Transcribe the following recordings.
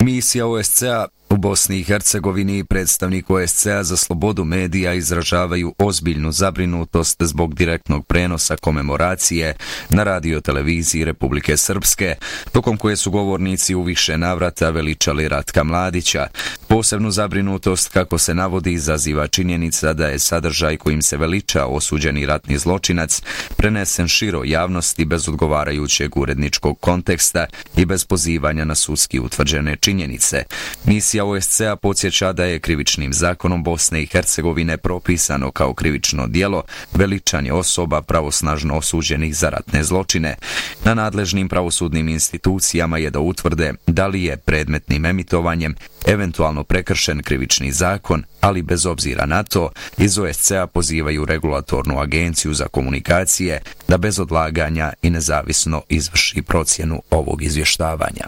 Misija OSCE-a u Bosni i Hercegovini i predstavnik OSCE-a za slobodu medija izražavaju ozbiljnu zabrinutost zbog direktnog prenosa komemoracije na radioteleviziji Republike Srpske, tokom koje su govornici u više navrata veličali Ratka Mladića. Posebnu zabrinutost, kako se navodi, izaziva činjenica da je sadržaj kojim se veliča osuđeni ratni zločinac prenesen široj javnosti bez odgovarajućeg uredničkog konteksta i bez pozivanja na sudski utvrđene činjenice. Misija OSCE-a podsjeća da je krivičnim zakonom Bosne i Hercegovine propisano kao krivično djelo veličanje osoba pravosnažno osuđenih za ratne zločine. Na nadležnim pravosudnim institucijama je da utvrde da li je predmetnim emitovanjem eventualno prekršen krivični zakon, ali bez obzira na to, iz OSCE-a pozivaju regulatornu agenciju za komunikacije da bez odlaganja i nezavisno izvrši procjenu ovog izvještavanja.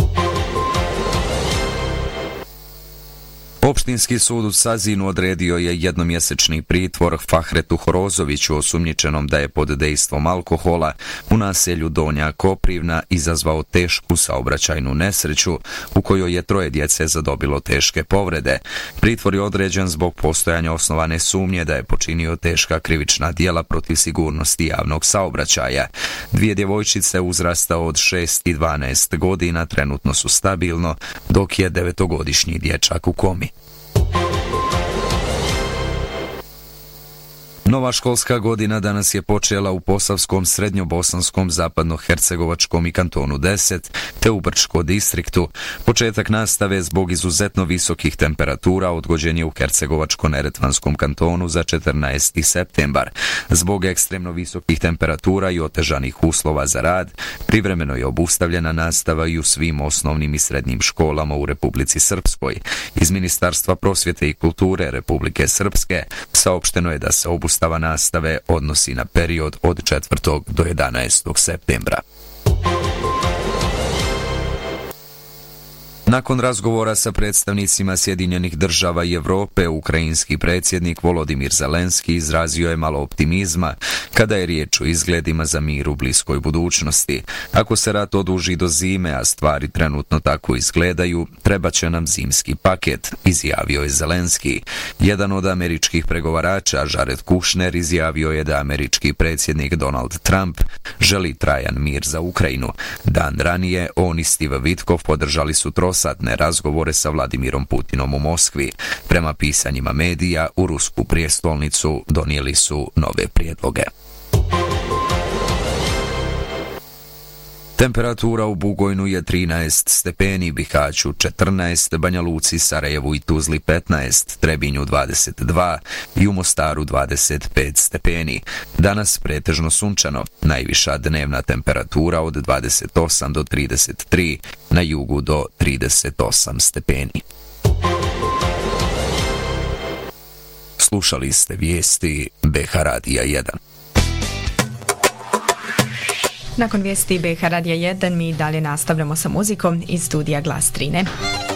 Opštinski sud u Sazinu odredio je jednomjesečni pritvor Fahretu Horozoviću, osumnjičenom da je pod dejstvom alkohola u naselju Donja Koprivna izazvao tešku saobraćajnu nesreću u kojoj je 3 djece zadobilo teške povrede. Pritvor je određen zbog postojanja osnovane sumnje da je počinio teška krivična djela protiv sigurnosti javnog saobraćaja. 2 djevojčice uzrasta od 6 i 12 godina trenutno su stabilno, dok je 9-godišnji dječak u komi. Nova školska godina danas je počela u Posavskom, Srednjobosanskom, Zapadnohercegovačkom i kantonu 10, te u Brčko distriktu. Početak nastave zbog izuzetno visokih temperatura odgođen je u Hercegovačko-Neretvanskom kantonu za 14. septembar. Zbog ekstremno visokih temperatura i otežanih uslova za rad, privremeno je obustavljena nastava i u svim osnovnim i srednjim školama u Republici Srpskoj. Iz Ministarstva prosvjete i kulture Republike Srpske saopšteno je da se obustava nastave odnosi na period od 4. do 11. septembra. Nakon razgovora sa predstavnicima Sjedinjenih država i Evrope, ukrajinski predsjednik Volodimir Zelenski izrazio je malo optimizma kada je riječ o izgledima za mir u bliskoj budućnosti. Ako se rat oduži do zime, a stvari trenutno tako izgledaju, treba će nam zimski paket, izjavio je Zelenski. Jedan od američkih pregovarača, Jared Kushner, izjavio je da američki predsjednik Donald Trump želi trajan mir za Ukrajinu. Dan ranije, on i Steve Witkoff podržali su trosatne razgovore sa Vladimirom Putinom u Moskvi. Prema pisanjima medija, u rusku prijestolnicu donijeli su nove prijedloge. Temperatura u Bugojnu je 13 stepeni, Bihaću 14, Banja Luci, Sarajevu i Tuzli 15, Trebinju 22 i u Mostaru 25 stepeni. Danas pretežno sunčano, najviša dnevna temperatura od 28 do 33, na jugu do 38 stepeni. Slušali ste vijesti BH Radija 1. Nakon vijesti BH Radija 1 mi dalje nastavljamo sa muzikom iz studija Glas Trine.